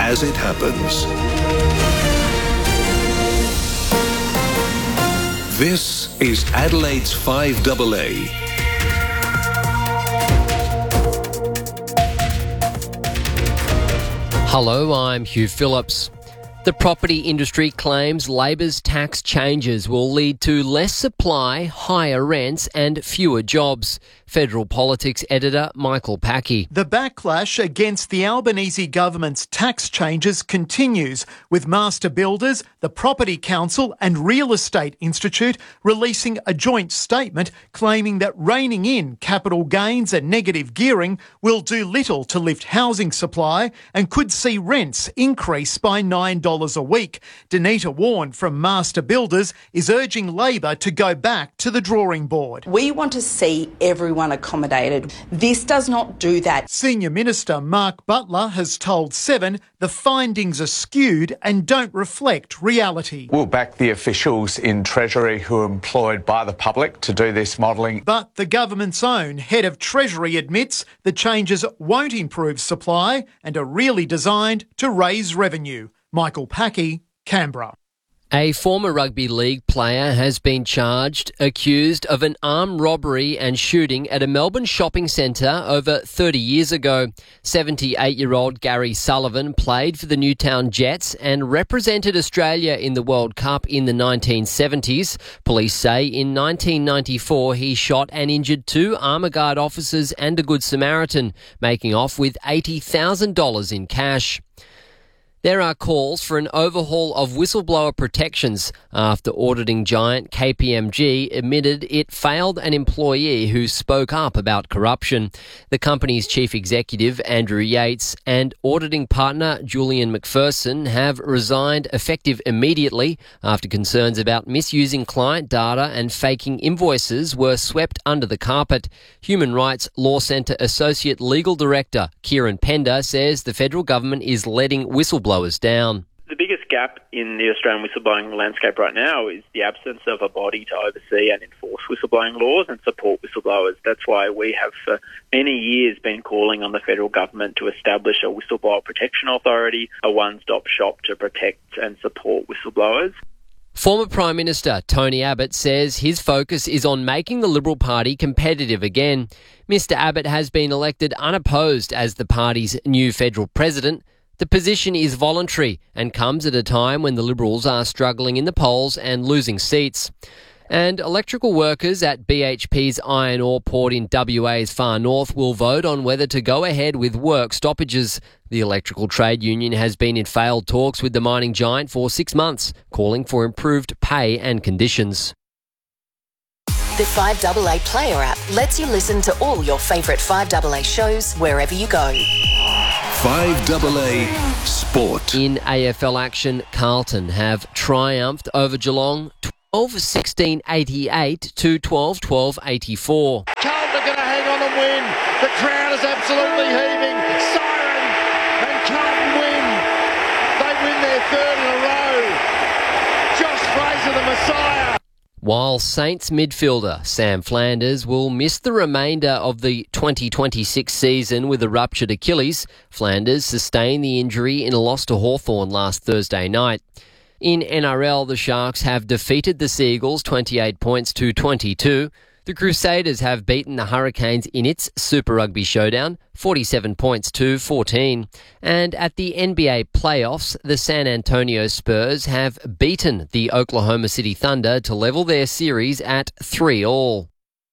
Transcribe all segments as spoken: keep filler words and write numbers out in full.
as it happens. This is Adelaide's five A A. Hello, I'm Hugh Phillips. The property industry claims Labor's tax changes will lead to less supply, higher rents and fewer jobs. Federal Politics editor Michael Packey. The backlash against the Albanese government's tax changes continues, with master builders, the Property Council and Real Estate Institute releasing a joint statement claiming that reining in capital gains and negative gearing will do little to lift housing supply and could see rents increase by nine dollars a week. Danita Warren from Master Builders is urging Labor to go back to the drawing board. We want to see everyone accommodated. This does not do that. Senior Minister Mark Butler has told Seven the findings are skewed and don't reflect reality. We'll back the officials in Treasury who are employed by the public to do this modelling. But the government's own head of Treasury admits the changes won't improve supply and are really designed to raise revenue. Michael Packey, Canberra. A former rugby league player has been charged, accused of an armed robbery and shooting at a Melbourne shopping centre over thirty years ago. seventy-eight-year-old Gary Sullivan played for the Newtown Jets and represented Australia in the World Cup in the nineteen seventies. Police say in nineteen ninety-four he shot and injured two Armour Guard officers and a Good Samaritan, making off with eighty thousand dollars in cash. There are calls for an overhaul of whistleblower protections after auditing giant K P M G admitted it failed an employee who spoke up about corruption. The company's chief executive, Andrew Yates, and auditing partner, Julian McPherson, have resigned effective immediately after concerns about misusing client data and faking invoices were swept under the carpet. Human Rights Law Centre Associate Legal Director, Kieran Pender, says the federal government is letting whistleblowers down. The biggest gap in the Australian whistleblowing landscape right now is the absence of a body to oversee and enforce whistleblowing laws and support whistleblowers. That's why we have for many years been calling on the federal government to establish a whistleblower protection authority, a one-stop shop to protect and support whistleblowers. Former Prime Minister Tony Abbott says his focus is on making the Liberal Party competitive again. Mister Abbott has been elected unopposed as the party's new federal president. The position is voluntary and comes at a time when the Liberals are struggling in the polls and losing seats. And electrical workers at B H P's iron ore port in W A's far north will vote on whether to go ahead with work stoppages. The electrical trade union has been in failed talks with the mining giant for six months, calling for improved pay and conditions. The five A A Player app lets you listen to all your favourite five A A shows wherever you go. five A A Sport. In A F L action, Carlton have triumphed over Geelong twelve sixteen eighty-eight to twelve twelve eighty-four. Carlton are going to hang on and win. The crowd is absolutely heaving. Siren and Carlton win. They win their third in a row. Josh Fraser, the Messiah. While Saints midfielder Sam Flanders will miss the remainder of the twenty twenty-six season with a ruptured Achilles, Flanders sustained the injury in a loss to Hawthorn last Thursday night. In N R L, the Sharks have defeated the Seagulls twenty-eight points to twenty-two. The Crusaders have beaten the Hurricanes in its Super Rugby showdown, forty-seven points to fourteen. And at the N B A playoffs, the San Antonio Spurs have beaten the Oklahoma City Thunder to level their series at three all.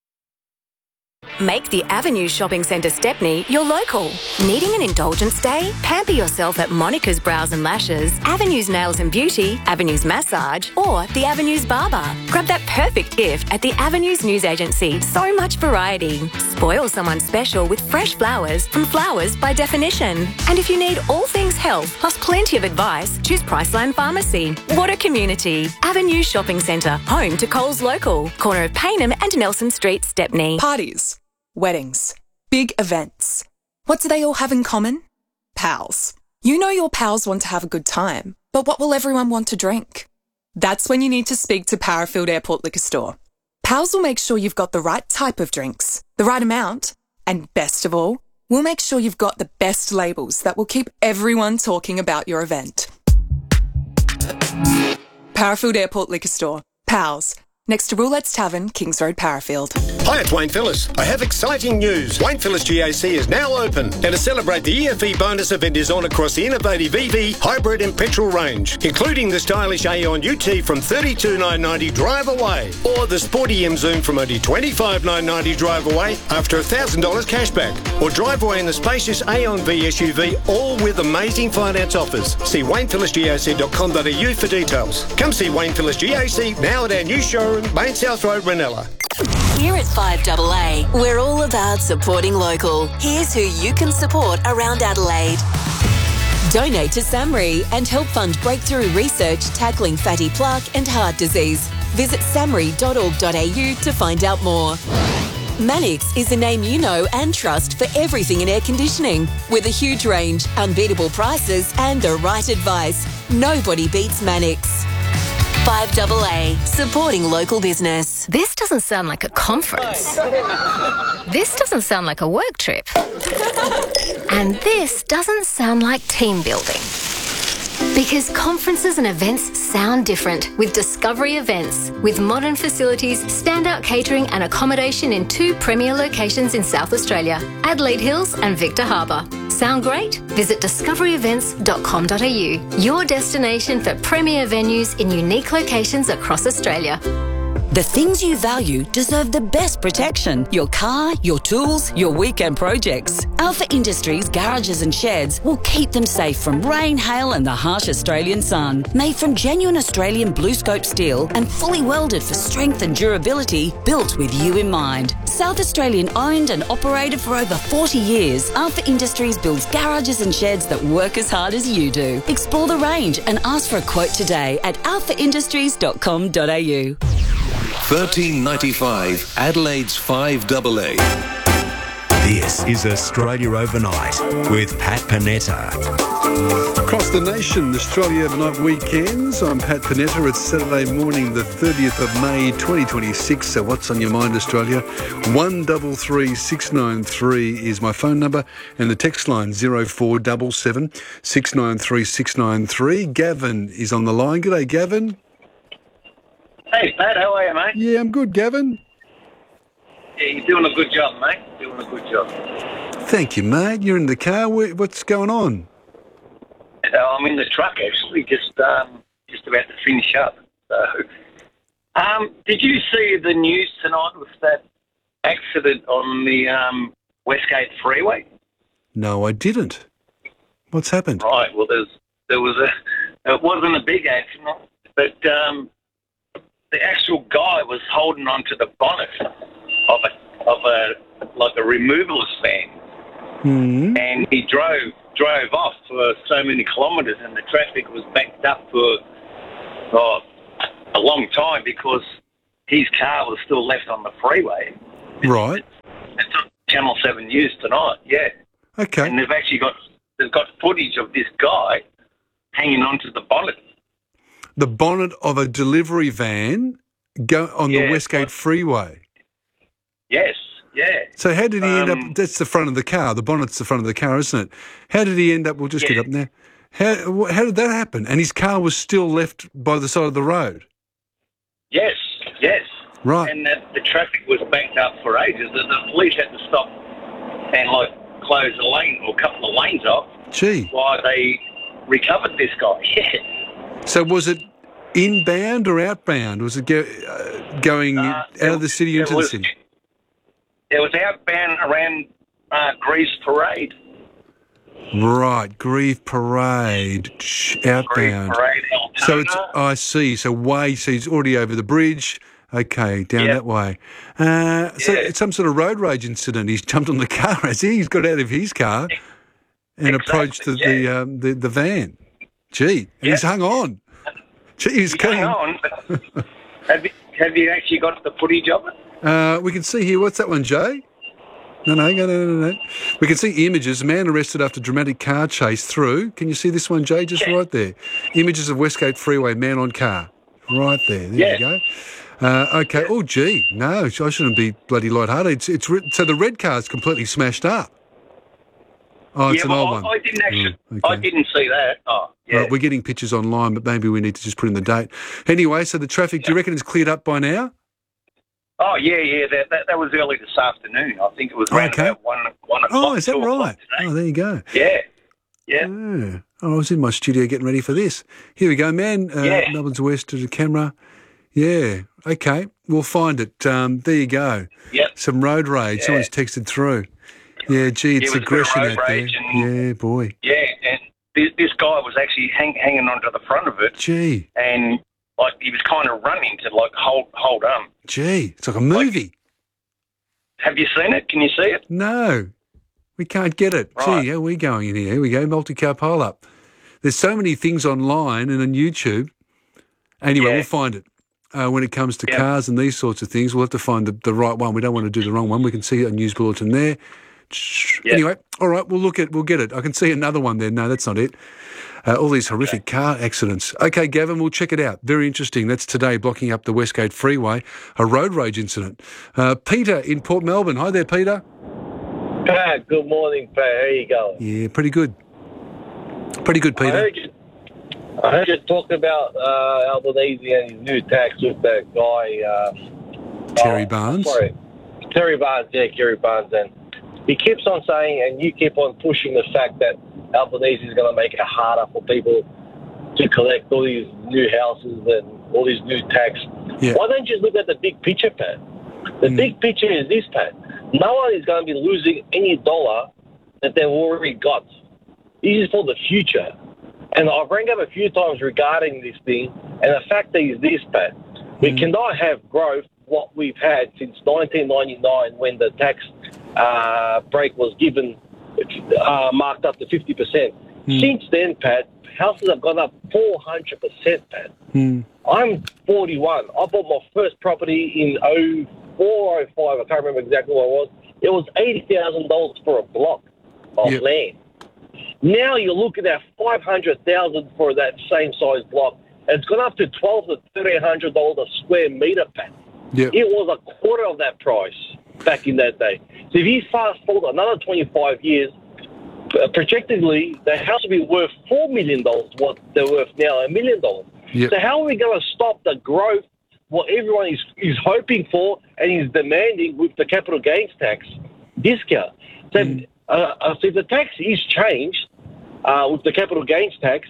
Make the Avenue Shopping Centre Stepney your local. Needing an indulgence day? Pamper yourself at Monica's Brows and Lashes, Avenue's Nails and Beauty, Avenue's Massage, or the Avenue's Barber. Grab that perfect gift at the Avenue's News Agency. So much variety. Spoil someone special with fresh flowers from Flowers by Definition. And if you need all things health, plus plenty of advice, choose Priceline Pharmacy. What a community. Avenue Shopping Centre, home to Coles Local, corner of Paynham and Nelson Street, Stepney. Parties. Weddings. Big events. What do they all have in common? Pals. You know your pals want to have a good time, but what will everyone want to drink? That's when you need to speak to Parafield Airport Liquor Store. Pals will make sure you've got the right type of drinks, the right amount, and best of all, we'll make sure you've got the best labels that will keep everyone talking about your event. Parafield Airport Liquor Store. Pals. Next to Roulette's Tavern, Kings Road, Parafield. Hi, it's Wayne Phillis. I have exciting news. Wayne Phillis G A C is now open. And to celebrate, the E F E bonus event is on across the innovative E V, hybrid and petrol range, including the stylish Aeon U T from thirty-two thousand nine hundred ninety drive away, or the sporty M Zoom from only twenty-five thousand nine hundred ninety drive away after one thousand dollars cashback, or drive away in the spacious Aeon V S U V, all with amazing finance offers. See wayne phillis g a c dot com dot a u for details. Come see Wayne Phillis G A C now at our new showroom, Main South Road, Ranella. Here at five A A, we're all about supporting local. Here's who you can support around Adelaide. Donate to SAMRI and help fund breakthrough research tackling fatty plaque and heart disease. Visit samri dot org dot a u to find out more. Mannix is a name you know and trust for everything in air conditioning. With a huge range, unbeatable prices and the right advice, nobody beats Mannix. five A A, supporting local business. This doesn't sound like a conference. This doesn't sound like a work trip. And this doesn't sound like team building. Because conferences and events sound different with Discovery Events. With modern facilities, standout catering and accommodation in two premier locations in South Australia, Adelaide Hills and Victor Harbour. Sound great? Visit discovery events dot com dot a u, your destination for premier venues in unique locations across Australia. The things you value deserve the best protection. Your car, your tools, your weekend projects. Alpha Industries garages and sheds will keep them safe from rain, hail and the harsh Australian sun. Made from genuine Australian blue scope steel and fully welded for strength and durability, built with you in mind. South Australian owned and operated for over forty years, Alpha Industries builds garages and sheds that work as hard as you do. Explore the range and ask for a quote today at alpha industries dot com dot a u. thirteen ninety-five, Adelaide's five A A. This is Australia Overnight with Pat Panetta. Across the nation, Australia Overnight weekends. I'm Pat Panetta. It's Saturday morning, the thirtieth of May, twenty twenty-six. So what's on your mind, Australia? one three three six nine three is my phone number, and the text line zero four seven seven six nine three six nine three. Gavin is on the line. G'day, Gavin. Hey, Pat, how are you, mate? Yeah, I'm good, Gavin. Yeah, you're doing a good job, mate. Doing a good job. Thank you, mate. You're in the car. What's going on? Uh, I'm in the truck, actually, just um, just about to finish up. So, um, did you see the news tonight with that accident on the um, Westgate Freeway? No, I didn't. What's happened? Right, well, there's, there was a... It wasn't a big accident, but... Um, the actual guy was holding onto the bonnet of a of a like a removalist van, mm-hmm. and he drove drove off for so many kilometres, and the traffic was backed up for oh, a long time because his car was still left on the freeway. Right. It's on Channel Seven News tonight. Yeah. Okay. And they've actually got they've got footage of this guy hanging onto the bonnet. The bonnet of a delivery van go on yeah, the Westgate Freeway. Yes, yeah. So how did he end um, up? That's the front of the car. The bonnet's the front of the car, isn't it? How did he end up? We'll just yeah. get up there. How how did that happen? And his car was still left by the side of the road. Yes, yes. Right. And the, the traffic was backed up for ages. The, the police had to stop and like close a lane or a couple of lanes off. Gee. While they recovered this guy. Yeah. So was it inbound or outbound? Was it go, uh, going Uh, out of the city into was, the city? It was outbound around uh, Greece Parade. Right, Grieve Parade, shh, outbound. Grieve Parade, Altona. So it's, I see, so way, so he's already over the bridge. Okay, down Yep. that way. Uh, so Yeah. it's some sort of road rage incident. He's jumped on the car, has he? He's got out of his car and Exactly, approached the, yeah. the, um, the the van. Gee, and Yep. he's hung on. Gee, he's keen. Hang on. have, you, have you actually got the footage of it? Uh, we can see here, what's that one, Jay? No, no, no, no, no, no. We can see images. Man arrested after dramatic car chase through. Can you see this one, Jay? Just Yeah. right there. Images of Westgate Freeway, man on car. Right there. There Yeah. you go. Uh, okay. Oh, gee. No, I shouldn't be bloody lighthearted. It's, it's re- so the red car's completely smashed up. Oh, it's yeah, an well, old I, one. I didn't actually. Oh, okay. I didn't see that. Oh, yeah. Right, we're getting pictures online, but maybe we need to just put in the date. Anyway, so the traffic, do you reckon it's cleared up by now? Oh, yeah, yeah. That, that that was early this afternoon. I think it was around Okay. about one, one o'clock. Oh, is that two o'clock right? today. Oh, there you go. Yeah, yeah. Yeah. Oh, I was in my studio getting ready for this. Here we go, man. Uh, Yeah. Melbourne's West to the camera. Yeah. Okay. We'll find it. Um, there you go. Yep. Some road rage. Yeah. Someone's texted through. Yeah, gee, it's Yeah, it was a bit of aggression road out there. rage and- Yeah, boy. Yeah, and this, this guy was actually hang, hanging onto the front of it, Gee. and like he was kind of running to like hold hold on. Gee. It's like a movie. Have you seen it? Can you see it? No. We can't get it. Right. Gee, how are we going in here? Here we go. Multi-car pile-up. There's so many things online and on YouTube. Anyway, Yeah. we'll find it. Uh, when it comes to Yeah. cars and these sorts of things, we'll have to find the, the right one. We don't want to do the wrong one. We can see a news bulletin there. Yeah. Anyway, all right, we'll look at, we'll get it. I can see another one there. No, that's not it. Uh, all these horrific car accidents. Okay, Gavin, we'll check it out. Very interesting. That's today, blocking up the Westgate Freeway, a road rage incident. Uh, Peter in Port Melbourne. Hi there, Peter. Pat, good morning, Pat. How you going? Yeah, pretty good. Pretty good, I Peter. heard you, I heard you talk about uh, Albanese and his new tax with that guy. Um, Terry oh, Barnes. Sorry. Terry Barnes, yeah, Terry Barnes. And he keeps on saying, and you keep on pushing the fact that Albanese is going to make it harder for people to collect all these new houses and all these new tax. Yeah. Why don't you look at the big picture, Pat? The Mm. big picture is this, Pat. No one is going to be losing any dollar that they've already got. This is for the future. And I've rang up a few times regarding this thing, and the fact is this, Pat. We cannot have growth what we've had since nineteen ninety-nine when the tax uh, break was given, uh, marked up to fifty percent. Since then, Pat, houses have gone up four hundred percent, Pat. Mm. I'm forty-one. I bought my first property in oh four, oh five. I can't remember exactly what it was. It was eighty thousand dollars for a block of Yep. land. Now you're looking at five hundred thousand dollars for that same size block. It's gone up to twelve to thirteen hundred dollars a square metre, Pat. Yep. It was a quarter of that price back in that day. So if you fast forward another twenty-five years, uh, projectedly, the house will be worth four million dollars, what they're worth now, a million dollars. Yep. So how are we going to stop the growth, what everyone is, is hoping for and is demanding with the capital gains tax discount? So, Mm. uh, uh, so if the tax is changed uh, with the capital gains tax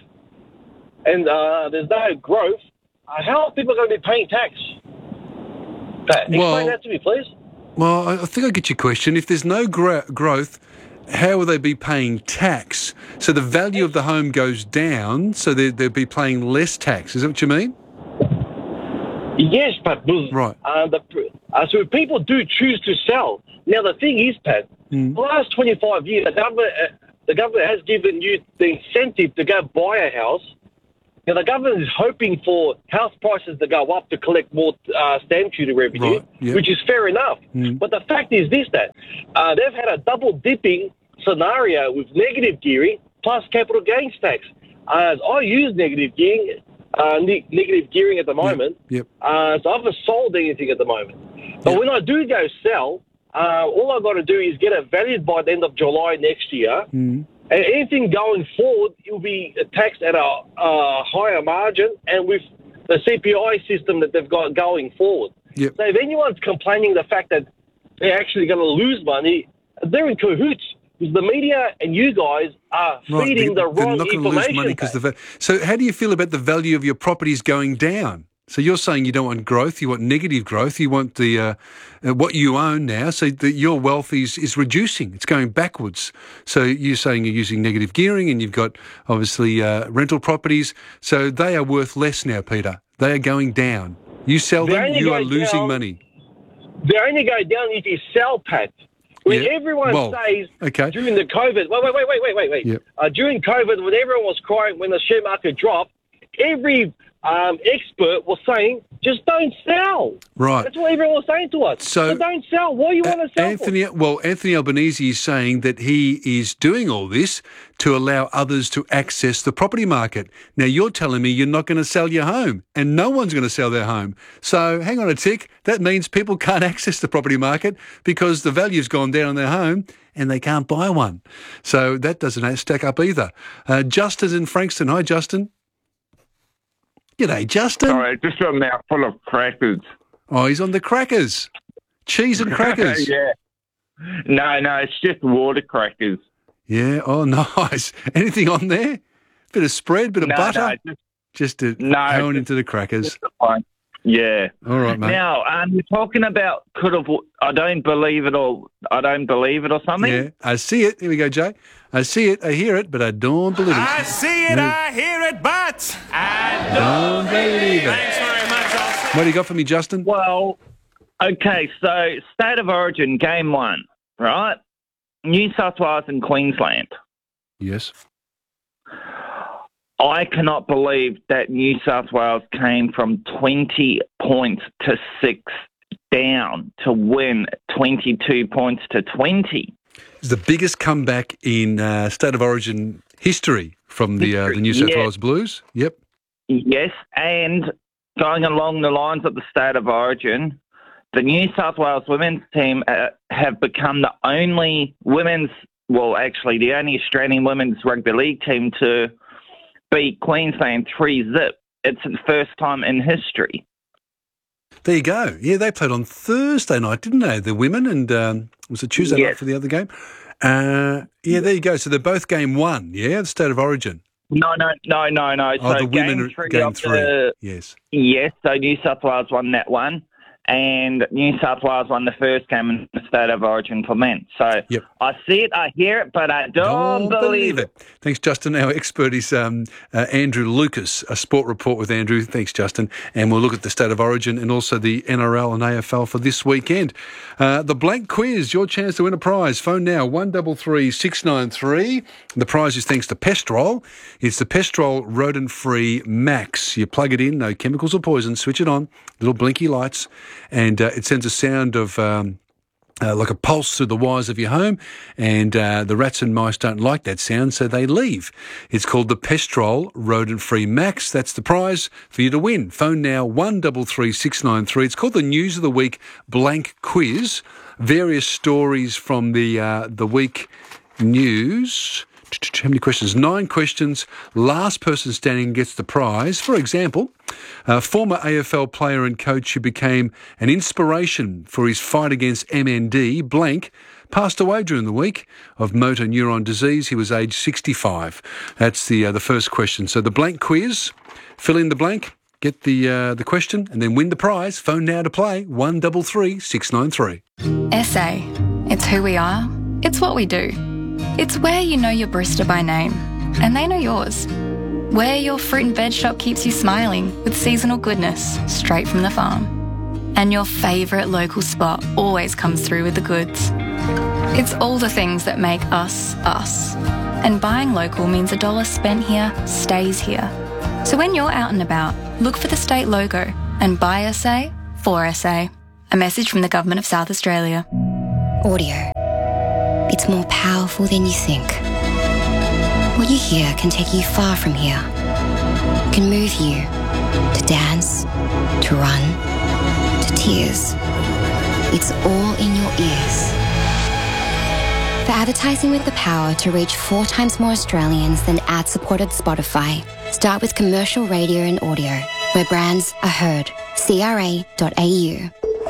and uh, there's no growth, uh, how are people going to be paying tax? Pat, explain Well- that to me, please. Well, I I think I get your question. If there's no gra- growth, how will they be paying tax? So the value of the home goes down, so they, they'll be paying less tax. Is that what you mean? Yes, Pat. Right. Uh, the, uh, so people do choose to sell. Now, the thing is, Pat, Mm. the last twenty-five years, the government, uh, the government has given you the incentive to go buy a house. Now, the government is hoping for house prices to go up to collect more uh, stamp duty revenue, Right, yeah. which is fair enough. Mm. But the fact is this, that uh, they've had a double dipping scenario with negative gearing plus capital gains tax. Uh, I use negative gearing, uh, ne- negative gearing at the moment. Yep. Uh, so I haven't sold anything at the moment. But when I do go sell, uh, all I've got to do is get it valued by the end of July next year. Mm. And anything going forward, it will be taxed at a, a higher margin and with the C P I system that they've got going forward. Yep. So if anyone's complaining the fact that they're actually going to lose money, they're in cahoots. Because the media and you guys are Right, feeding they- the they're wrong not going to lose information. money because Pat. the va- So how do you feel about the value of your properties going down? So you're saying you don't want growth, you want negative growth, you want the uh, uh, what you own now, so that your wealth is, is reducing, it's going backwards. So you're saying you're using negative gearing and you've got obviously uh, rental properties, so they are worth less now, Peter. They are going down. You sell They them, only you go are losing down- money. They only go down if you sell, Pat. When Yeah. everyone Well, says okay. during the COVID, wait, wait, wait, wait, wait, wait, wait. Yep. Uh, during COVID, when everyone was crying when the share market dropped, every um, expert was saying, just don't sell. Right. That's what everyone was saying to us. So, So don't sell. What do you Uh, want to sell Anthony, well, Anthony Albanese is saying that he is doing all this to allow others to access the property market. Now, you're telling me you're not going to sell your home, and no one's going to sell their home. So hang on a tick. That means people can't access the property market because the value's gone down on their home and they can't buy one. So that doesn't stack up either. Uh, Justin's in Frankston. Hi, Justin. G'day, Justin. Sorry, just a mouthful of crackers. Oh, he's on the crackers. Cheese and crackers. Yeah. No, no, it's just water crackers. Yeah, oh, nice. Anything on there? Bit of spread, bit of No, butter? no, just- just to No, going just- into the crackers. Yeah. All right, mate. Now, um, you're talking about could have. I don't believe it or I don't believe it or something. Yeah, I see it. Here we go, Jay. I see it, I hear it, but I don't believe it. I see it, No. I hear it, but I Don't believe it. Thanks very much. I'll see What do you got for me, Justin? Well, okay, so State of Origin, game one, right? New South Wales and Queensland. Yes. I cannot believe that New South Wales came from twenty points to six down to win twenty-two points to twenty. It's the biggest comeback in uh, State of Origin history from the uh, the New South Yeah. Wales Blues. Yep. Yes, and going along the lines of the State of Origin, the New South Wales women's team uh, have become the only women's, well, actually the only Australian women's rugby league team to beat Queensland three zip. It's the first time in history. There you go. Yeah, they played on Thursday night, didn't they? The women, and um, was it Tuesday night Yes. for the other game? Uh, yeah, there you go. So they're both game one. Yeah, the State of Origin. No, no, no, no, no. Oh, so the women game are three game of three. the- Yes. Yes, so New South Wales won that one, and New South Wales won the first game in the State of Origin for men. So Yep. I see it, I hear it, but I don't, Don't believe it. Thanks, Justin. Our expert is um, uh, Andrew Lucas, a sport report with Andrew. Thanks, Justin. And we'll look at the State of Origin and also the N R L and A F L for this weekend. Uh, the blank quiz, your chance to win a prize. Phone now, one three three, six nine three. The prize is thanks to Pestrol. It's the Pestrol Rodent-Free Max. You plug it in, no chemicals or poison, switch it on, little blinky lights, and uh, it sends a sound of... Um, Uh, like a pulse through the wires of your home, and uh, the rats and mice don't like that sound, so they leave. It's called the Pestrol Rodent-Free Max. That's the prize for you to win. Phone now, one three three, six nine three. It's called the News of the Week Blank Quiz. Various stories from the uh, the week news. How many questions? Nine questions. Last person standing gets the prize. For example, a former A F L player and coach who became an inspiration for his fight against M N D, blank, passed away during the week of motor neuron disease. He was aged sixty-five. That's the uh, the first question. So the blank quiz, fill in the blank, get the uh, the question, and then win the prize. Phone now to play, one three three, six nine three. S A. It's who we are. It's what we do. It's where you know your barista by name, and they know yours. Where your fruit and veg shop keeps you smiling with seasonal goodness straight from the farm. And your favourite local spot always comes through with the goods. It's all the things that make us, us. And buying local means a dollar spent here stays here. So when you're out and about, look for the state logo and buy S A for S A. A message from the Government of South Australia. Audio. It's more powerful than you think. What you hear can take you far from here. Can move you to dance, to run, to tears. It's all in your ears. For advertising with the power to reach four times more Australians than ad-supported Spotify, start with commercial radio and audio, where brands are heard. C R A dot A U.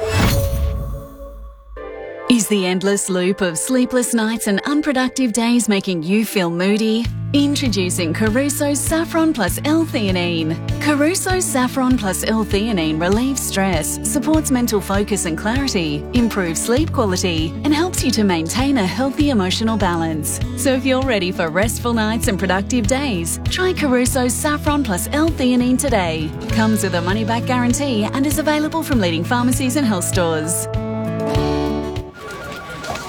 Is the endless loop of sleepless nights and unproductive days making you feel moody? Introducing Caruso's Saffron Plus L-Theanine. Caruso's Saffron Plus L-Theanine relieves stress, supports mental focus and clarity, improves sleep quality, and helps you to maintain a healthy emotional balance. So if you're ready for restful nights and productive days, try Caruso's Saffron Plus L-Theanine today. Comes with a money-back guarantee and is available from leading pharmacies and health stores.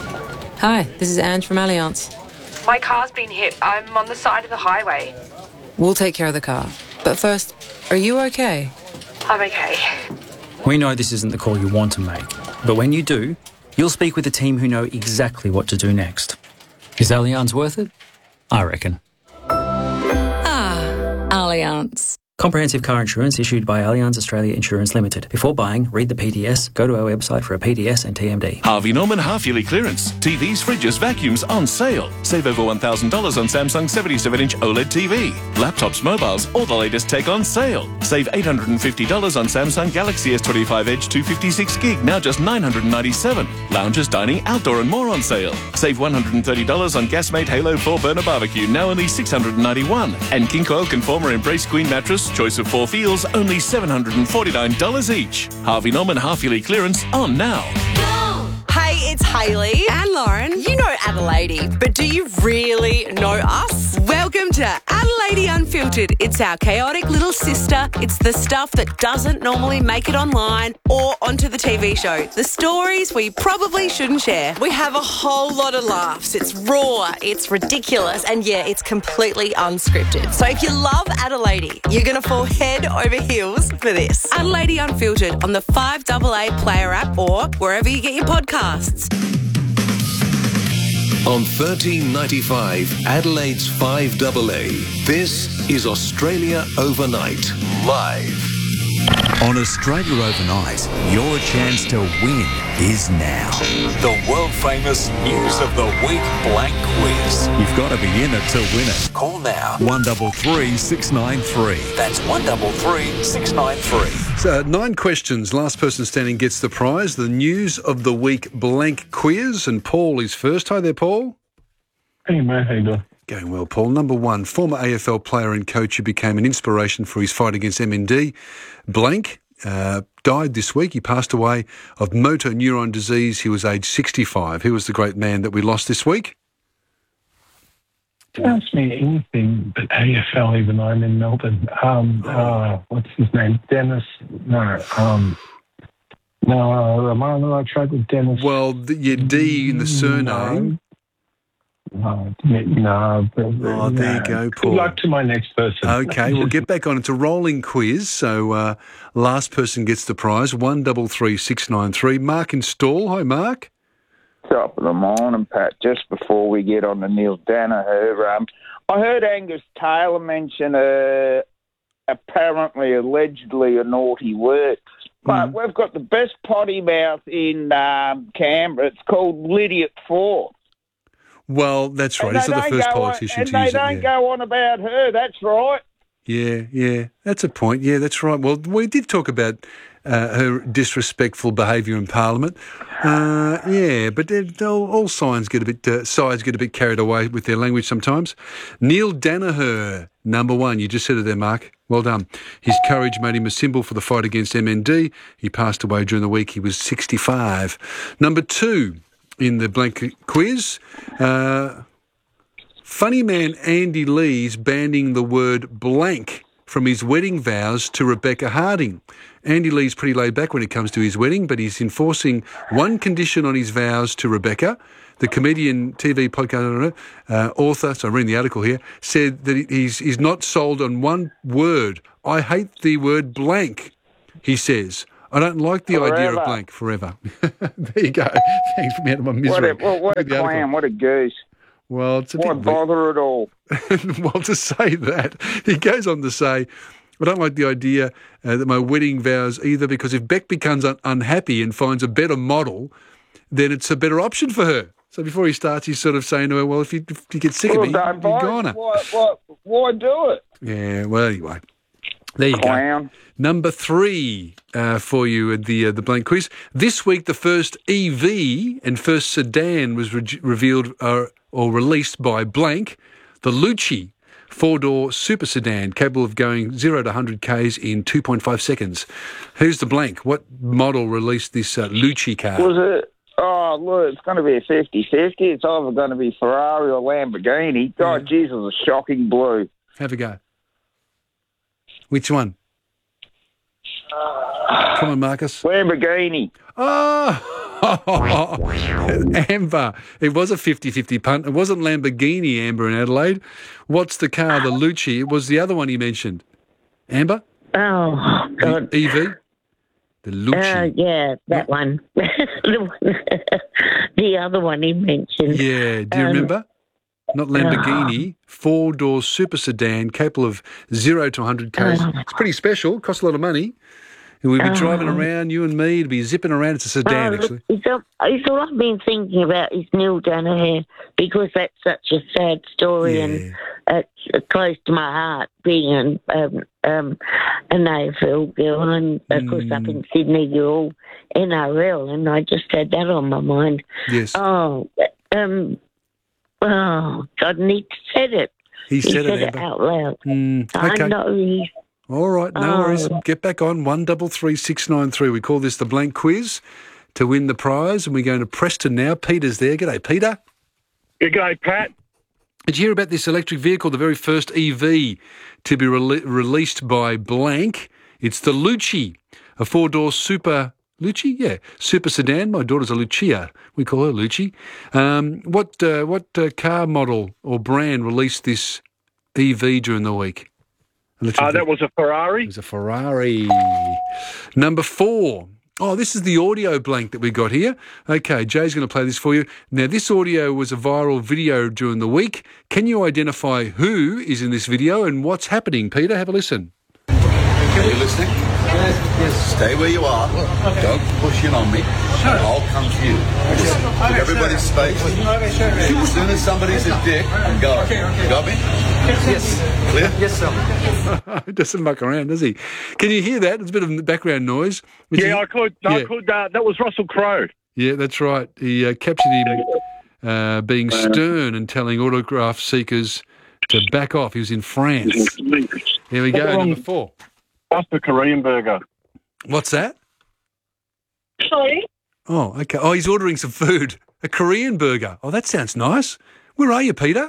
Hi, this is Ange from Allianz. My car's been hit. I'm on the side of the highway. We'll take care of the car. But first, are you okay? I'm okay. We know this isn't the call you want to make, but when you do, you'll speak with a team who know exactly what to do next. Is Allianz worth it? I reckon. Ah, Allianz. Comprehensive car insurance issued by Allianz Australia Insurance Limited. Before buying, read the P D S, go to our website for a P D S and T M D. Harvey Norman half-yearly clearance. T Vs, fridges, vacuums on sale. Save over one thousand dollars on Samsung seventy-seven inch OLED T V. Laptops, mobiles, all the latest tech on sale. Save eight hundred fifty dollars on Samsung Galaxy S twenty-five Edge two fifty-six gig, now just nine hundred ninety-seven dollars. Lounges, dining, outdoor and more on sale. Save one hundred thirty dollars on Gasmate Halo four burner barbecue, now only six hundred ninety-one dollars. And King Coil Conformer Embrace Queen mattress, choice of four feels, only seven hundred forty-nine dollars each. Harvey Norman half-yearly clearance on now. Hey, it's Hayley and Lauren. You know Adelaide, but do you really know us? Welcome to Adelaide Unfiltered. It's our chaotic little sister. It's the stuff that doesn't normally make it online or onto the T V show. The stories we probably shouldn't share. We have a whole lot of laughs. It's raw, it's ridiculous, and yeah, it's completely unscripted. So if you love Adelaide, you're going to fall head over heels for this. Adelaide Unfiltered on the five A A Player app or wherever you get your podcasts. On thirteen ninety-five, Adelaide's five A A, this is Australia Overnight, live. On Australia Overnight, your chance to win is now. The world-famous News of the Week Blank Quiz. You've got to be in it to win it. Call now. one three three, six nine three. That's one three three, six nine three. So, nine questions. Last person standing gets the prize. The News of the Week Blank Quiz. And Paul is first. Hi there, Paul. Hey, mate. How you doing? Going well, Paul. Number one, former A F L player and coach who became an inspiration for his fight against M N D. Blank uh, died this week. He passed away of motor neuron disease. He was aged sixty-five. Who was the great man that we lost this week? Don't ask me anything but A F L, even though I'm in Melbourne. Um, uh, what's his name? Dennis? No. Um, no, am I on the right track with Dennis? Well, the, your D in the surname. No, no. But, oh, there no. you go, Paul. Good luck to my next person. Okay, we'll get back on. It's a rolling quiz, so uh, last person gets the prize. One double three six nine three. Mark in Stall. Hi, Mark. Top of the morning, Pat. Just before we get on to Neil Danaher, um, I heard Angus Taylor mention uh, apparently, allegedly, a naughty word. But mm. we've got the best potty mouth in um, Canberra. It's called Lydia Ford. Well, that's right. He's not the first politician on, to use it. And they don't go on about her. That's right. Yeah, yeah. That's a point. Yeah, that's right. Well, we did talk about uh, her disrespectful behaviour in Parliament. Uh, yeah, but it, all, all signs get a bit, uh, sides get a bit carried away with their language sometimes. Neil Danaher, number one. You just said it there, Mark. Well done. His courage made him a symbol for the fight against M N D. He passed away during the week. He was sixty-five. Number two. In the blank quiz, uh, funny man Andy Lee's banning the word blank from his wedding vows to Rebecca Harding. Andy Lee's pretty laid back when it comes to his wedding, but he's enforcing one condition on his vows to Rebecca. The comedian, T V podcast, I don't know, uh, author, so I'm reading the article here, said that he's, he's not sold on one word. I hate the word blank, he says. I don't like the forever. idea of blank forever. There you go. Thanks for me out of my misery. What a, what a clown, what a goose. Well, it's a what bit bother at all. Well, to say that, he goes on to say, I don't like the idea uh, that my wedding vows either, because if Beck becomes un- unhappy and finds a better model, then it's a better option for her. So before he starts, he's sort of saying to her, well, if you, if you get sick well, of me, don't you're goner. Why, why, why do it? Yeah, well, anyway. There you Clown. go. Number three uh, for you at the uh, the blank quiz. This week, the first E V and first sedan was re- revealed uh, or released by blank, the Lucci four-door super sedan, capable of going zero to one hundred kays in two point five seconds. Who's the blank? What model released this uh, Lucci car? Was it? Oh, look, it's going to be a fifty-fifty. It's either going to be Ferrari or Lamborghini. God, yeah. Jesus, a shocking blue. Have a go. Which one? Come on, Marcus. Lamborghini. Oh, Amber, it was a fifty-fifty punt. It wasn't Lamborghini, Amber, in Adelaide. What's the car, the Lucci? It was the other one you mentioned. Amber? Oh, God. E V? The Lucci. Uh, yeah, that one. the, one the other one he mentioned. Yeah, do you Um, remember? Not Lamborghini, four-door super sedan capable of zero to one hundred k's. Oh. It's pretty special, costs a lot of money. And we'd be Oh. driving around, you and me, to be zipping around. It's a sedan, Oh, look, actually. It's all, it's all I've been thinking about is Neil Danaher because that's such a sad story and it's close to my heart being an, um, um, an A F L girl and of course up in Sydney you're all N R L and I just had that on my mind. Yes. Oh, um, oh, God, Nick said it. He said it, said it Amber. out loud. Mm, I okay. know he's All right, no Oh. worries. Get back on one double three six nine three. We call this the blank quiz to win the prize, and we're going to Preston now. Peter's there. G'day, Peter. G'day, Pat. Did you hear about this electric vehicle, the very first E V to be rele- released by blank? It's the Lucci, a four-door super... Lucci? Yeah, super sedan. My daughter's a Lucia. We call her Lucci. Um, what uh, what uh, car model or brand released this E V during the week? Uh, that was a Ferrari. It was a Ferrari. Number four. Oh, this is the audio blank that we got here. Okay, Jay's going to play this for you. Now, this audio was a viral video during the week. Can you identify who is in this video and what's happening? Peter, have a listen. Are you listening? Yes. Stay where you are. Don't push in on me. I'll come to you. Just give everybody space. As soon as somebody's a dick, go. You got me? Yes. Clear? Yes, sir. He doesn't muck around, does he? Can you hear that? It's a bit of background noise. Which Yeah, is- I could. I Yeah. could. Uh, that was Russell Crowe. Yeah, that's right. He uh, captured him uh, being stern and telling autograph seekers to back off. He was in France. Here we go, Um, number four. That's the Korean burger. What's that? Sorry? Oh, okay. Oh, he's ordering some food. A Korean burger. Oh, that sounds nice. Where are you, Peter?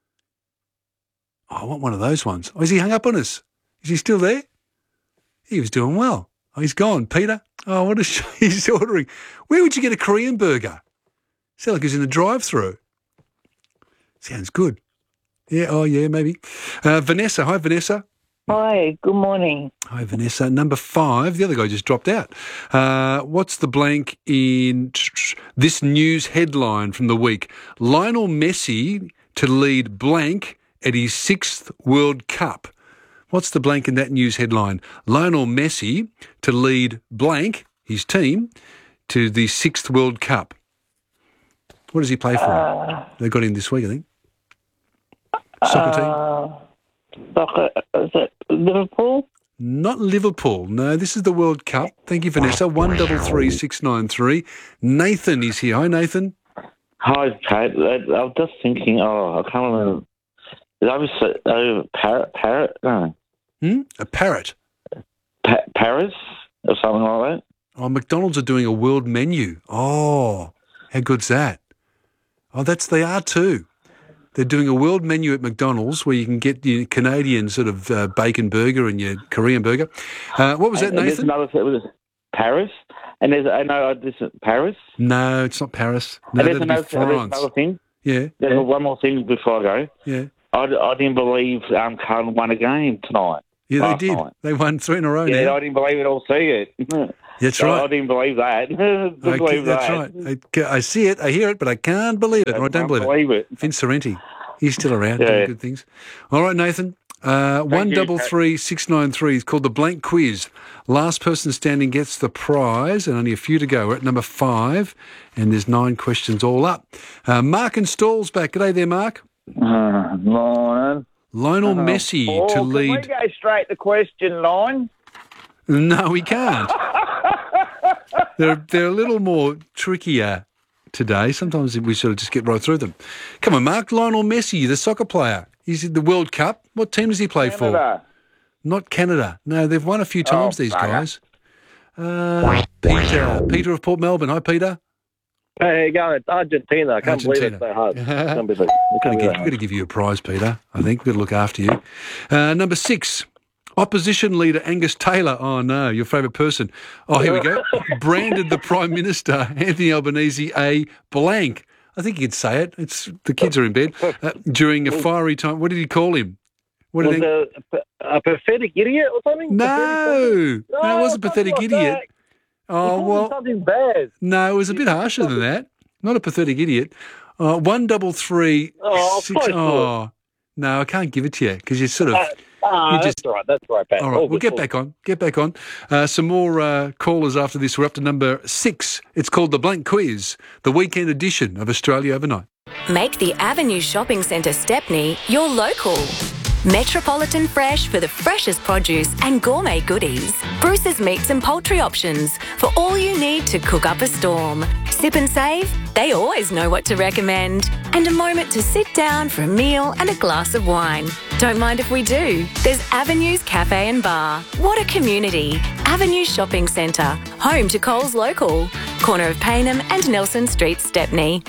Oh, I want one of those ones. Oh, is he hung up on us? Is he still there? He was doing well. Oh, he's gone. Peter? Oh, what a sh- he's ordering. Where would you get a Korean burger? Sounds like he's in the drive-through. Sounds good. Yeah, oh, yeah, maybe. Uh, Vanessa. Hi, Vanessa. Hi, good morning. Hi, Vanessa. Number five. The other guy just dropped out. Uh, what's the blank in this news headline from the week? Lionel Messi to lead blank at his sixth World Cup. What's the blank in that news headline? Lionel Messi to lead blank, his team, to the sixth World Cup. What does he play for? Uh, they got him this week, I think. Soccer team? Uh, soccer, is it Liverpool? Not Liverpool. No, this is the World Cup. Thank you, Vanessa. One double three six nine three. Nathan is here. Hi, Nathan. Hi, Pat. I, I was just thinking, oh, I can't remember. Is that was uh, parrot? Parrot? No. Hmm? A parrot. Pa- Paris or something like that. Oh, McDonald's are doing a world menu. Oh, how good's that? Oh, that's they are too. They're doing a world menu at McDonald's where you can get your Canadian sort of uh, bacon burger and your Korean burger. Uh, what was that, And there's Nathan? another thing, was Paris, and there's I know this is Paris. No, it's not Paris. No, and there's that'd be another, there's France. another thing. Yeah. There's one more thing before I go. Yeah. I, I didn't believe um, Carlton won a game tonight. Yeah, last they did. night. They won three in a row Yeah, now. I didn't believe it. I'll see it. That's So right. I didn't believe that. didn't Okay, believe that's that. right. I, ca- I see it, I hear it, but I can't believe it. or I don't can't believe, believe it. Vince Sorrenti, he's still around Yeah. doing good things. All right, Nathan. Uh, one you, double Pat. three six nine three is called the blank quiz. Last person standing gets the prize, and only a few to go. We're at number five, and there's nine questions all up. Uh, Mark and Stall's back. G'day there, Mark. Uh, morning. Lionel Uh, Messi Paul, to Can we lead. go straight to question line? No, we can't. they're they're a little more trickier today. Sometimes we sort of just get right through them. Come on, Mark. Lionel Messi, the soccer player. He's in the World Cup. What team does he play Canada. for? Not Canada. No, they've won a few times, Oh, these bugger. guys. Uh, Peter. Peter of Port Melbourne. Hi, Peter. Hey, how you going? It's Argentina. I can't believe it's so hard. Can't believe it. I We're can't believe going to give you a prize, Peter. I think we've got to look after you. Uh, number six. Opposition leader Angus Taylor, oh no, your favourite person. Oh, here we go. Branded the Prime Minister, Anthony Albanese, a blank. I think he'd say it. It's the kids are in bed. Uh, during a fiery time. What did he call him? What was did he... a, a pathetic idiot or something? No, no, no, it wasn't a pathetic like idiot. That. Oh, well. Something bad. No, it was a bit harsher than that. Not a pathetic idiot. Uh, one double three. Oh, six, oh, no, I can't give it to you because you sort of. Uh, Ah, just, that's right. That's right, Pat. All right, all we'll good, get back on. Get back on. Uh, some more uh, callers after this. We're up to number six. It's called the Blank Quiz, the weekend edition of Australia Overnight. Make the Avenue Shopping Centre Stepney your local. Metropolitan Fresh for the freshest produce and gourmet goodies. Bruce's Meats and Poultry options for all you need to cook up a storm. Sip and save, they always know what to recommend. And a moment to sit down for a meal and a glass of wine. Don't mind if we do. There's Avenues Cafe and Bar. What a community. Avenue Shopping Centre, home to Coles Local. Corner of Paynham and Nelson Street, Stepney.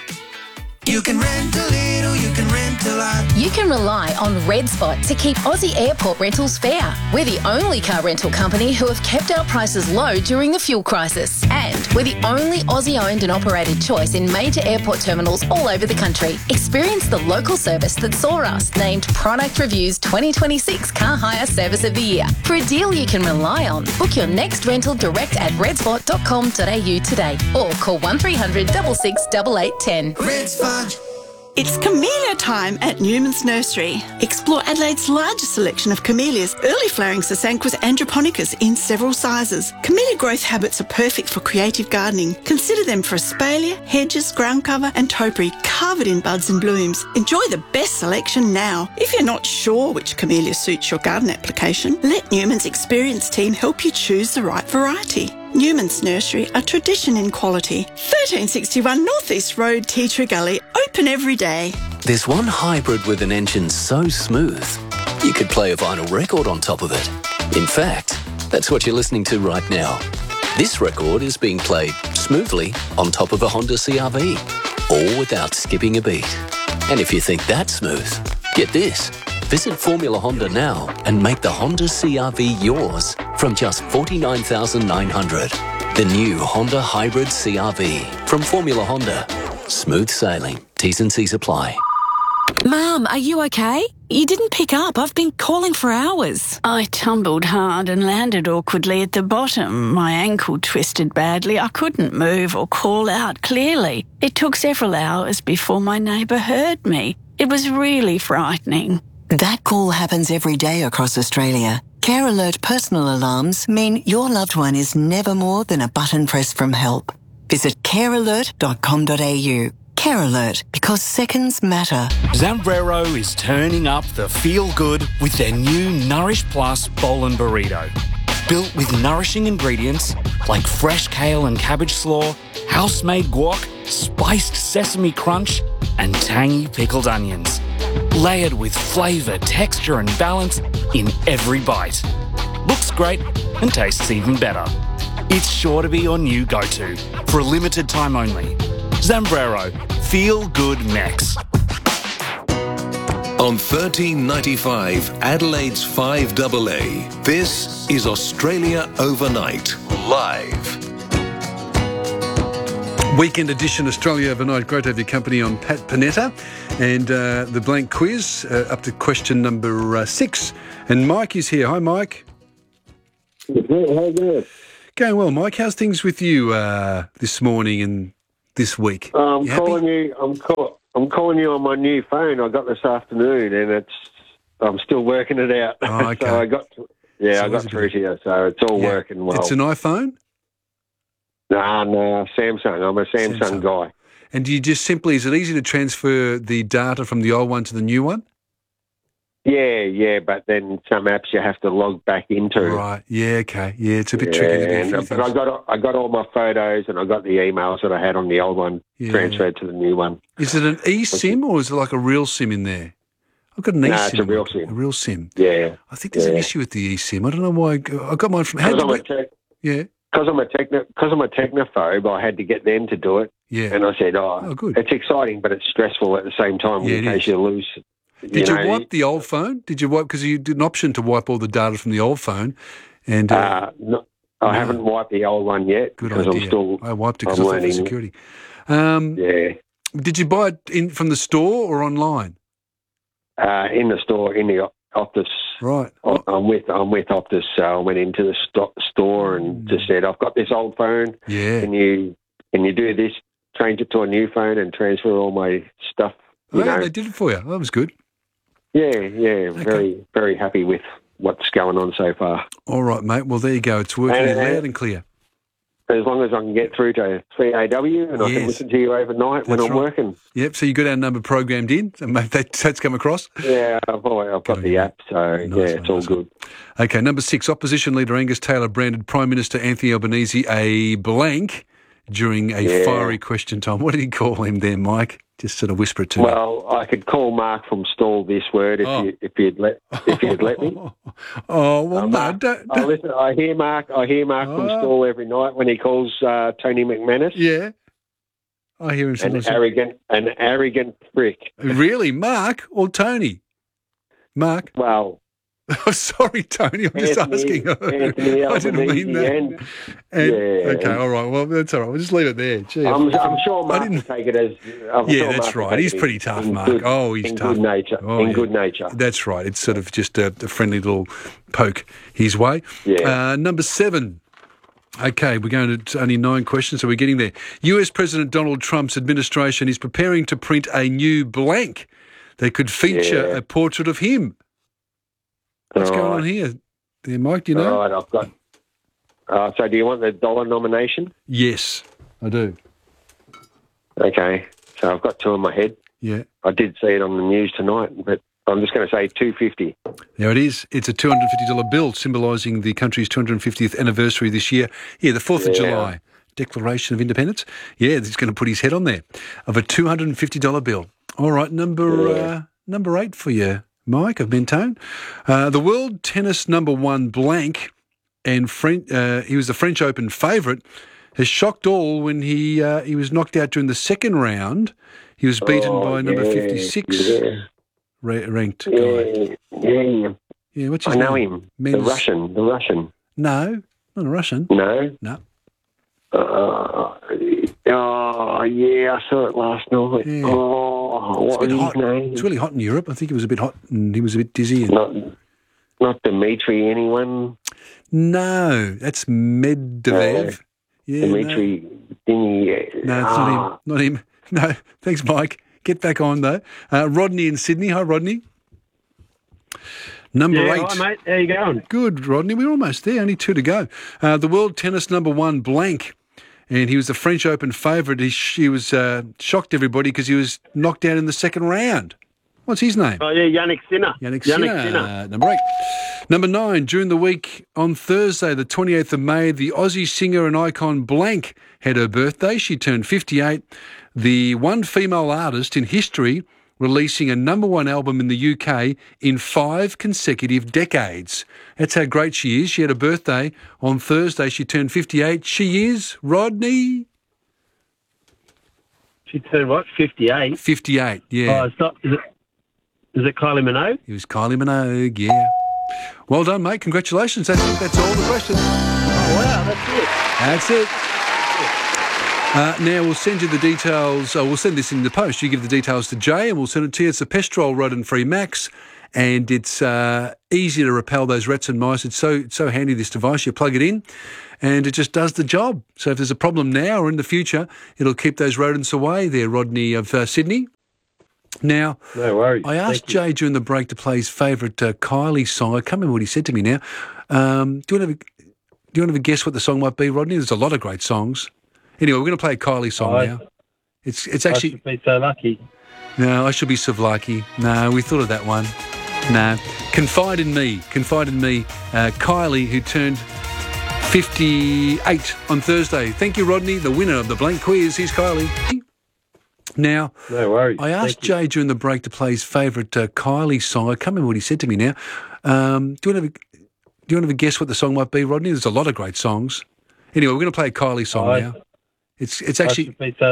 You can rent a little, you can rent a lot. You can rely on Red Spot to keep Aussie airport rentals fair. We're the only car rental company who have kept our prices low during the fuel crisis. And we're the only Aussie-owned and operated choice in major airport terminals all over the country. Experience the local service that saw us named Product Review's twenty twenty-six Car Hire Service of the Year. For a deal you can rely on, book your next rental direct at redspot dot com dot a u today or call one three hundred six six eight eight one zero. Red Spot. It's camellia time at Newman's Nursery. Explore Adelaide's largest selection of camellias, early flowering Sasanquas and Japonicas in several sizes. Camellia growth habits are perfect for creative gardening. Consider them for espalier, hedges, ground cover and topiary covered in buds and blooms. Enjoy the best selection now. If you're not sure which camellia suits your garden application, let Newman's experienced team help you choose the right variety. Newman's Nursery, a tradition in quality. thirteen sixty-one North East Road, Tea Tree Gully, open every day. There's one hybrid with an engine so smooth, you could play a vinyl record on top of it. In fact, that's what you're listening to right now. This record is being played smoothly on top of a Honda C R V, all without skipping a beat. And if you think that's smooth, get this. Visit Formula Honda now and make the Honda C R V yours from just forty-nine thousand nine hundred dollars. The new Honda Hybrid C R V from Formula Honda. Smooth sailing. T's and C's apply. Mum, are you okay? You didn't pick up. I've been calling for hours. I tumbled hard and landed awkwardly at the bottom. My ankle twisted badly. I couldn't move or call out clearly. It took several hours before my neighbour heard me. It was really frightening. That call happens every day across Australia. Care Alert personal alarms mean your loved one is never more than a button press from help. Visit care alert dot com dot a u. Care Alert, because seconds matter. Zambrero is turning up the feel-good with their new Nourish Plus Bowl and Burrito. Built with nourishing ingredients like fresh kale and cabbage slaw, house-made guac, spiced sesame crunch, and tangy pickled onions. Layered with flavour, texture and balance in every bite. Looks great and tastes even better. It's sure to be your new go-to for a limited time only. Zambrero, feel good next. On thirteen ninety-five, Adelaide's five A A, this is Australia Overnight, live. Weekend edition Australia Overnight. Great to have your company on Pat Panetta. And uh, the blank quiz, uh, up to question number uh, six. And Mike is here. Hi, Mike. How you going? Going well, Mike. How's things with you uh, this morning and this week? Uh, I'm you happy? calling you. I'm call, I'm calling you on my new phone. I got this afternoon, and it's. I'm still working it out. Oh, okay. so I got. To, yeah, So I got is it through to you, so it's all Yeah. working well. It's an iPhone? No, no, Samsung. I'm a Samsung, Samsung. guy. And do you just simply, is it easy to transfer the data from the old one to the new one? Yeah, yeah, but then some apps you have to log back into. Right. Yeah. Okay. Yeah, it's a bit Yeah, tricky to do. a and, few but things. I got I got all my photos and I got the emails that I had on the old one Yeah. transferred to the new one. Is it an eSIM or is it like a real SIM in there? I've got an No, eSIM. it's a real SIM. A real SIM. Yeah. I think there's an yeah. issue with the eSIM. I don't know why. I got- I got mine from. How Because did I'm, we- a tech- yeah. Because I'm a techno, because I'm a technophobe, I had to get them to do it. Yeah. And I said, oh, Oh, good. it's exciting, but it's stressful at the same time Yeah, in it case is. you lose Did you, know, wipe the old phone? Did you wipe, because you did an option to wipe all the data from the old phone? And uh, uh, no, I no. haven't wiped the old one yet Good because idea. I'm still. I wiped it because I'm I thought for learning. security. Um, Yeah, Did you buy it in from the store or online? uh, in the store, in the Optus. Right. I'm I'm with I'm with Optus, so I went into the sto- store and just said, "I've got this old phone. Yeah. Can you can you do this? Change it to a new phone and transfer all my stuff." You Oh, yeah, know. they did it for you. That was good. Yeah, yeah, very very happy with what's going on so far. All right, mate. Well, there you go. It's working And, uh, loud and clear. As long as I can get through to three A W and I Yes. can listen to you overnight when That's I'm right. working. Yep. So you got our number programmed in. So mate, that, that's come across. Yeah, I've, always, I've got the app, so yeah, it's all good. Okay, number six, Opposition Leader Angus Taylor branded Prime Minister Anthony Albanese a blank during a Yeah. fiery question time. What did he call him there, Mike? Just sort of whisper it to me. Well, I could call Mark from Stall this word if Oh. you if you'd let if you'd let me. Oh well, Uh, no, Mark, don't, I listen. I hear Mark. I hear Mark from Oh. Stall every night when he calls uh, Tony McManus. Yeah, I hear him An sometimes. arrogant, an arrogant prick. Really, Mark or Tony? Mark. Well, Oh, sorry, Tony. I'm just Anthony- asking. Anthony I didn't mean that. Albanese and- And- yeah. Okay, all right. Well, that's all right. We'll just leave it there. Gee, I'm, I- I'm sure I Mark didn't- will take it as. I'm yeah, sure that's Mark will right. take He's it pretty in- tough, in Mark. good- oh, he's in tough. good nature. Oh, in yeah. good nature. That's right. It's sort of just a, a friendly little poke his way. Yeah. Uh, number seven. Okay, we're going to only nine questions, so we're getting there. U S President Donald Trump's administration is preparing to print a new blank that could feature Yeah. a portrait of him. What's All going right. on here? There, Mike, do you know? All right, I've got. Uh, so, do you want the dollar nomination? Yes, I do. Okay. So I've got two in my head. Yeah. I did see it on the news tonight, but I'm just going to say two fifty. There it is. It's a two hundred fifty dollars bill symbolising the country's two hundred fiftieth anniversary this year. Yeah, the fourth of Yeah. July, Declaration of Independence. Yeah, he's going to put his head on there of a two hundred fifty dollars bill. All right, number Yeah. uh, number eight for you, Mike of Mentone. Uh, the world tennis number one blank, and French, uh, he was the French Open favourite, has shocked all when he uh, he was knocked out during the second round. He was beaten Oh, by number yeah, fifty-six yeah. ra- ranked guy. Yeah, yeah. Yeah, what's his I know name? him. Men's- The Russian. The Russian. No, not a Russian. No. No. Uh, oh, yeah, I saw it last night. Yeah. Oh, It's what a bit was hot. his name? It's really hot in Europe. I think it was a bit hot and he was a bit dizzy. And... Not, not Dmitry, anyone? No, that's Medvedev. Yeah, Dmitry Thingy. No, no it's ah, not him. Not him. No, thanks, Mike. Get back on, though. Uh, Rodney in Sydney. Hi, Rodney. Number Yeah, eight. hi, mate. How you going? Good, Rodney. We're almost there. Only two to go. Uh, the world tennis number one blank. And he was the French Open favourite. He, he was uh, shocked everybody because he was knocked out in the second round. What's his name? Oh, yeah, Yannick Sinner. Yannick Yannick Sinner. Sinner. Number eight. Number nine, during the week on Thursday, the twenty-eighth of May, the Aussie singer and icon Blank had her birthday. She turned fifty-eight. The one female artist in history releasing a number one album in the U K in five consecutive decades. That's how great she is. She had a birthday on Thursday. She turned fifty-eight. She is Rodney. She turned what? fifty-eight. fifty-eight, yeah. Oh, it's not. Is it? Is it Kylie Minogue? It was Kylie Minogue, yeah. Well done, mate. Congratulations. That's, that's all the questions. Wow, that's it. That's it. Uh, now, we'll send you the details. Uh, we'll send this in the post. You give the details to Jay and we'll send it to you. It's a Pestrol rodent-free Max and it's uh, easy to repel those rats and mice. It's so, it's so handy, this device. You plug it in and it just does the job. So if there's a problem now or in the future, it'll keep those rodents away there, Rodney of uh, Sydney. Now, no worries. I asked Jay during the break to play his favourite uh, Kylie song. I can't remember what he said to me now. Um, do you want to do you want to have a guess what the song might be, Rodney? There's a lot of great songs. Anyway, we're going to play a Kylie song Oh, now. It's it's I actually should be so lucky. no, I should be Savlaki. No, we thought of that one. No, Confide in Me. Confide in Me. Uh, Kylie, who turned fifty-eight on Thursday. Thank you, Rodney, the winner of the blank quiz. Here's Kylie. Now, no worries. I asked Jay during the break to play his favourite uh, Kylie song. I can't remember what he said to me now. Um, do you want to have a, do you want to have a guess what the song might be, Rodney? There's a lot of great songs. Anyway, we're going to play a Kylie song Oh, now. It's it's I actually should be so